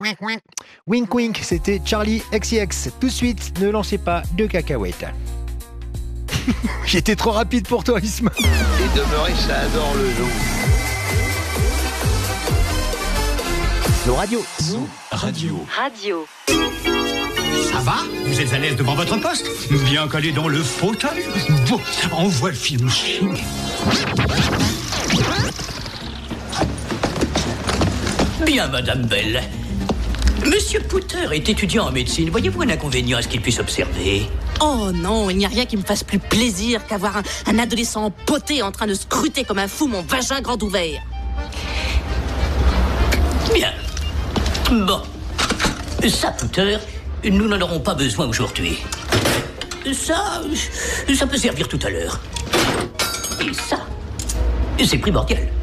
Wink wink, c'était Charlie XCX. Tout de suite, ne lancez pas de cacahuètes. J'étais trop rapide pour toi, Isma. Et demeurer, ça adore le zoo. Zoo Radio. Zoo Radio. Radio. Ça va? Vous êtes à l'aise devant votre poste? Bien calé dans le fauteuil? Bon, envoie le film chine. Bien, Madame Belle. Monsieur Pouter est étudiant en médecine. Voyez-vous un inconvénient à ce qu'il puisse observer? Oh non, il n'y a rien qui me fasse plus plaisir qu'avoir un adolescent poté en train de scruter comme un fou mon vagin grand ouvert. Bien. Bon. Ça, Pouter, nous n'en aurons pas besoin aujourd'hui. Ça peut servir tout à l'heure. Et ça, c'est primordial.